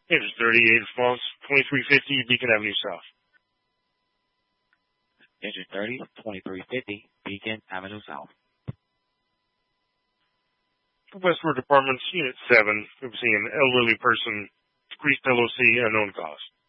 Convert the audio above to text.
Engine 38 response, 2350 Beacon Avenue South. Engine 30, 2350 Beacon Avenue South. Westward Departments, Unit 7, we've seen an elderly person, decreased LOC, unknown cause.